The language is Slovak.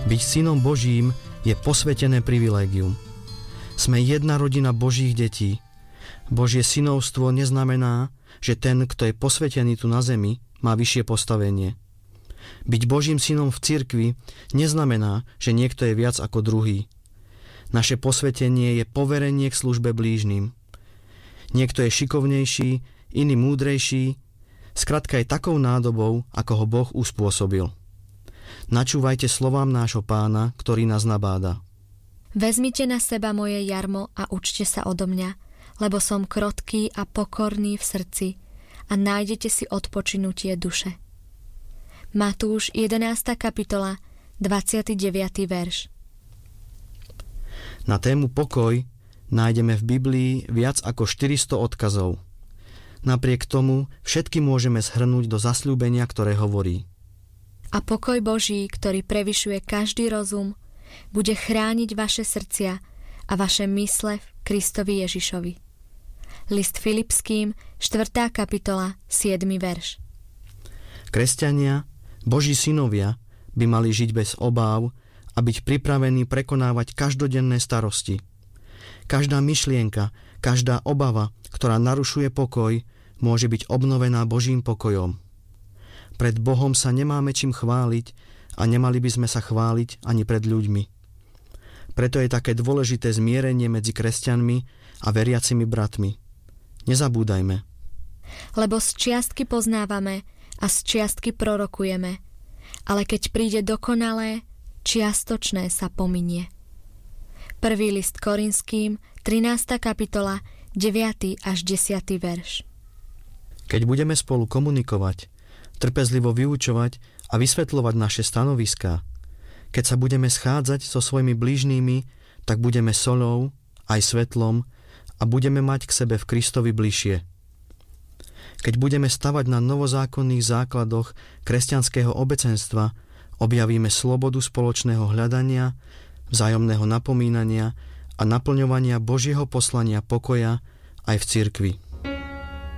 Byť synom Božím je posvätené privilégium. Sme jedna rodina Božích detí. Božie synovstvo neznamená, že ten, kto je posvätený tu na zemi, má vyššie postavenie. Byť Božím synom v cirkvi neznamená, že niekto je viac ako druhý. Naše posvätenie je poverenie k službe blížnym. Niekto je šikovnejší, iný múdrejší, skrátka je takou nádobou, ako ho Boh uspôsobil. Načúvajte slovám nášho Pána, ktorý nás nabáda. Vezmite na seba moje jarmo a učte sa odo mňa, lebo som krotký a pokorný v srdci a nájdete si odpočinutie duše. Matúš 11. kapitola, 29. verš. Na tému pokoj nájdeme v Biblii viac ako 400 odkazov. Napriek tomu všetky môžeme zhrnúť do zasľúbenia, ktoré hovorí: A pokoj Boží, ktorý prevyšuje každý rozum, bude chrániť vaše srdcia a vaše mysle v Kristovi Ježišovi. List Filipským, 4. kapitola, 7. verš. Kresťania, Boží synovia, by mali žiť bez obáv a byť pripravení prekonávať každodenné starosti. Každá myšlienka, každá obava, ktorá narušuje pokoj, môže byť obnovená Božím pokojom. Pred Bohom sa nemáme čím chváliť a nemali by sme sa chváliť ani pred ľuďmi. Preto je také dôležité zmierenie medzi kresťanmi a veriacimi bratmi. Nezabúdajme. Lebo z čiastky poznávame a z čiastky prorokujeme, ale keď príde dokonalé, čiastočné sa pominie. 1. list Korinským, 13. kapitola, 9. až 10. verš. Keď budeme spolu komunikovať, trpezlivo vyučovať a vysvetľovať naše stanoviská, keď sa budeme schádzať so svojimi blížnymi, tak budeme soľou, aj svetlom a budeme mať k sebe v Kristovi bližšie. Keď budeme stavať na novozákonných základoch kresťanského obecenstva, objavíme slobodu spoločného hľadania, vzájomného napomínania a naplňovania Božieho poslania pokoja aj v cirkvi.